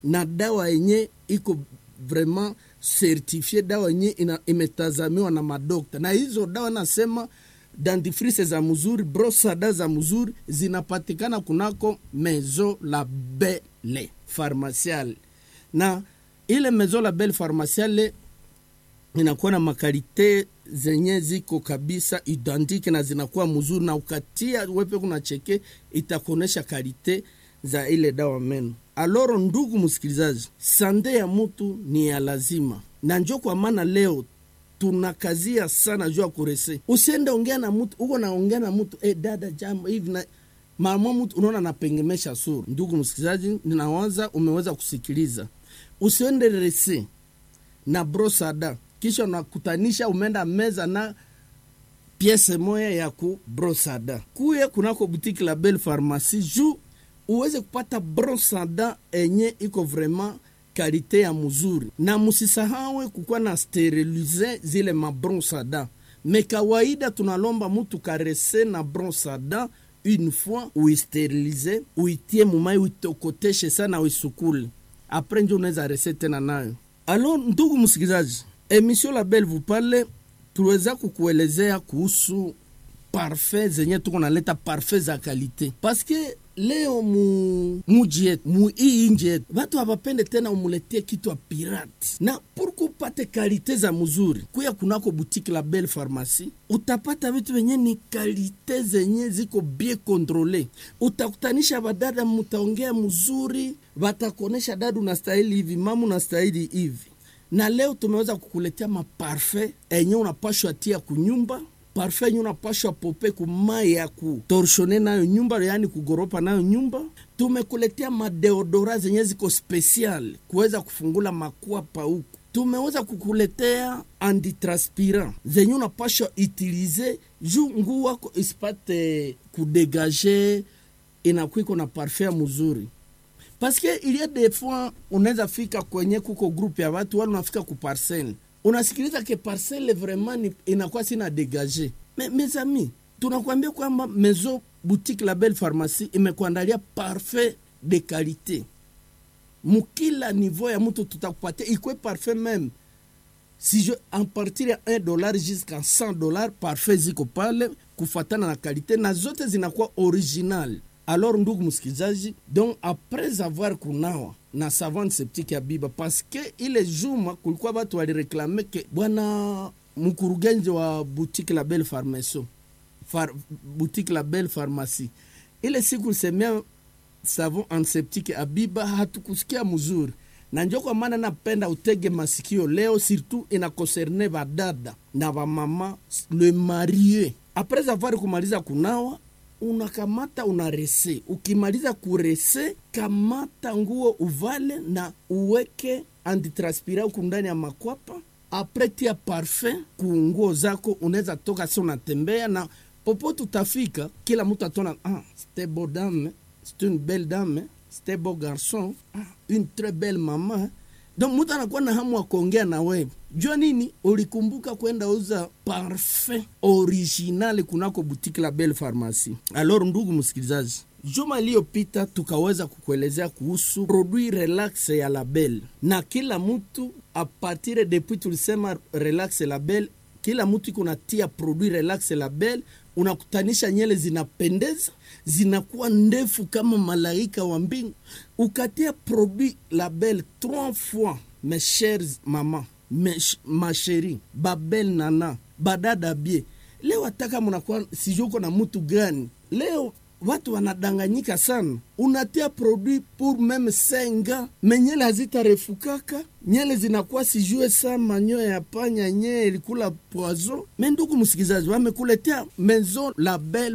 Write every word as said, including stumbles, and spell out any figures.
na dawa yenye iko vraiment certifié, dawa yenye imetazamiwa na madokta. Na hizo dawa nasema dentifrice za mzuri, brossada za mzuri zinapatikana kunako Maison La Belle Pharmaciale. Na ile Maison La Belle Pharmaciale inakuwa na makalite zenye ziko kabisa identique na zinakuwa mzuri, na ukatia wepe kuna cheke itakonesha kalite za ile dawa meno. Aloro ndugu msikilizaji, sande ya mtu ni ya lazima. Na njoo kwa maana leo tunakazia sana jua kurese. Usiende ongea na mtu, uko naongea na mtu, eh dada jambo hivi na mama mtu unaona napengemesha sura. Ndugu msikilizaji, ninawaza umeweza kusikiliza. Usiende rese na brosada kisha unakutanisha umeenda meza na piese moya ya ku brosada. Kuye kunako boutique La Belle Pharmacie juu uweze kupata brosada enye iko vraiment kalite ya mzuri. Na musisahawe kukua na sterilize zile mabrosada. Me kawaida tunalomba mtu karese na brosada une fois uisterilize, uitie mumai uitokoteshe sana uisukule. Après njo unaweza rese tena nayo. Alors ndugu msikilizaji, Emission La Belle vous parle, tuweza kukuelezea kuhusu parfait zenye tuko naleta parfait za kalite. Parce que leo mu mujiet, mu hii injet, watu hawapende tena umuletie kitu wa pirate. Na pourquoi upate kalite za mzuri, kuya kunako boutique La Belle Pharmacie, utapata vitu venye ni kalite zenye ziko bien controle. Utakutanisha badada mutaongea mzuri, watakonesha dadu na stahili hivi, mamu na stahili hivi. Na leo tumeweza kukuletea maparfait enye unapashwa tia kunyumba, parfait enye unapashwa pope kumai ya kutorshone nayo nyumba, yani kugoropa nayo nyumba. Tumekuletea madeodora zenye ziko special kuweza kufungula makua pa huku. Tumeweza kukuletea antitranspirant zenye unapashwa utilize juu nguo wako isipate kudegager, inakuiko na parfait mzuri. Parce que il y a des fois unaweza fika kwenye kuko group ya watu wale unafika ku parcelle. Unasikiliza ke parcelle vraiment inakuwa sina dégager. Mais mes amis, tunakuambia kwamba Maison Boutique La Belle Pharmacie imekuandalia parfait de qualité. Mukila niveau ya mtu tutakupatia ikwe parfait même. Si je en partir ya un dollar jusqu'à cent dollars parfait ziko pale kufatana na qualité na zote zinakuwa original. Alors ndugu msikizaji, donc après avoir kunawa na savon septique ya Biba, parce que ile juma kulikuwa watu walireklame ke bwana mkurugenzi wa boutique La Belle Pharmacie Far, boutique La Belle Pharmacie ile siku semea savon antiseptique ya Biba hatukusikia mzuri. Na njoo kwa maana napenda utege masikio leo, surtout ina concerne badada na ba mama le marié. Après avoir kumaliza kunawa, unakamata unarese. Ukimaliza kurese, kamata nguo uvale na uweke antitranspirant huku ndani ya makwapa. Après tia parfum ku nguo zako, unaweza toka sio unatembea na popote utafika, kila mtu atona, ah, c'était beau dame, c'est une belle dame, c'était beau garçon, ah, une très belle maman. Donc mtu anakuwa na hamu ya kuongea na wewe. Jua nini? Ulikumbuka kwenda uza parfum original kunako boutique La Belle Pharmacie. Alors ndugu msikilizaji, juma iliyopita tukaweza kukuelezea kuhusu produit relax ya La Belle. Na kila mtu a partir depuis tulisema relax La Belle, kila mtu kuna tia produit relax La Belle, unakutanisha nyele zinapendeza, zinakuwa ndefu kama malaika wa mbingu. Ukatia produit La Belle trois fois, mes chers maman, mes, ma chérie, babel nana, badada bie. Leo ataka mnakuwa sijuko na mtu gani. Leo watu wanadanganyika sana. Unatia produit pour même senga, menyele hazita refukaka, nyele zinakuwa sijue saa manyoya ya panya nye ilikula poison. Mendugu msikizaji, wamekuletea Maison La Belle